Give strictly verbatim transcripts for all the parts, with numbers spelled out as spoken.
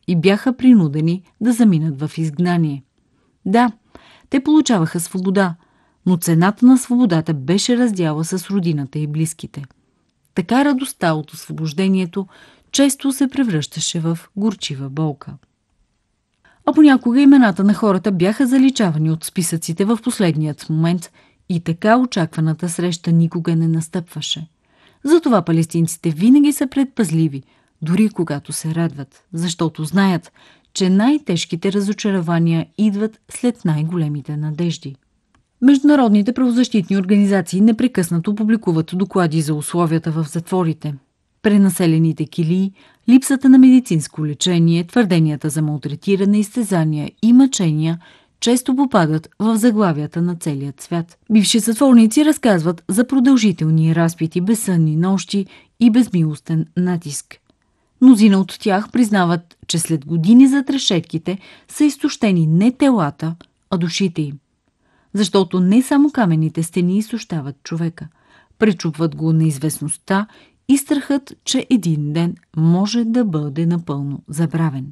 и бяха принудени да заминат в изгнание. Да, те получаваха свобода, но цената на свободата беше раздяла с родината и близките. Така радостта от освобождението често се превръщаше в горчива болка. А понякога имената на хората бяха заличавани от списъците в последният момент и така очакваната среща никога не настъпваше. Затова палестинците винаги са предпазливи, дори когато се радват, защото знаят, че най-тежките разочарования идват след най-големите надежди. Международните правозащитни организации непрекъснато публикуват доклади за условията в затворите. Пренаселените килии, липсата на медицинско лечение, твърденията за малтретиране, изтезания и мъчения често попадат в заглавията на целия свят. Бивши затворници разказват за продължителни разпити, безсънни нощи и безмилостен натиск. Мнозина от тях признават, че след години зад решетките са изтощени не телата, а душите им. Защото не само каменните стени изтощават човека, пречупват го неизвестността и страхът, че един ден може да бъде напълно забравен.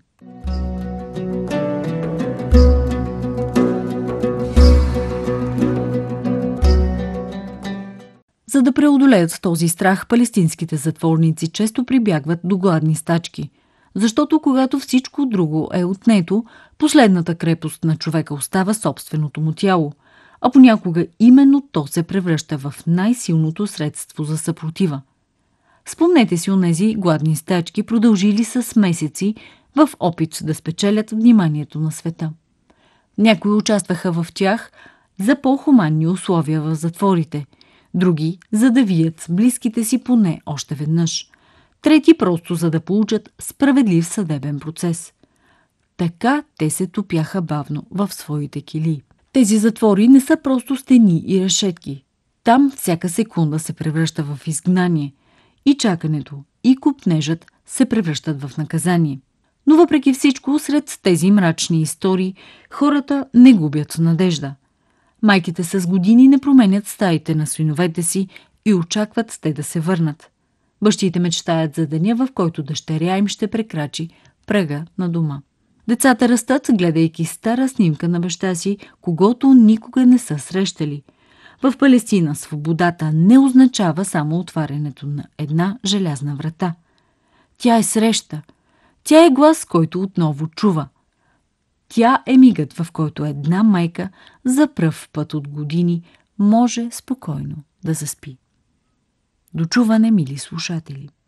За да преодолеят този страх, палестинските затворници често прибягват до гладни стачки, защото когато всичко друго е отнето, последната крепост на човека остава собственото му тяло, а понякога именно то се превръща в най-силното средство за съпротива. Спомнете си онези гладни стачки, продължили с месеци в опит да спечелят вниманието на света. Някои участваха в тях за по-хуманни условия в затворите, други за да вият близките си поне още веднъж, трети просто за да получат справедлив съдебен процес. Така те се топяха бавно в своите килии. Тези затвори не са просто стени и решетки. Там всяка секунда се превръща в изгнание и чакането и копнежът се превръщат в наказание. Но въпреки всичко, сред тези мрачни истории, хората не губят надежда. Майките с години не променят стаите на синовете си и очакват те да се върнат. Бащите мечтаят за деня, в който дъщеря им ще прекрачи прага на дома. Децата растат, гледайки стара снимка на баща си, когото никога не са срещали. В Палестина свободата не означава само отварянето на една желязна врата. Тя е среща. Тя е глас, който отново чува. Тя е мигът, в който една майка за пръв път от години може спокойно да заспи. До чуване, мили слушатели!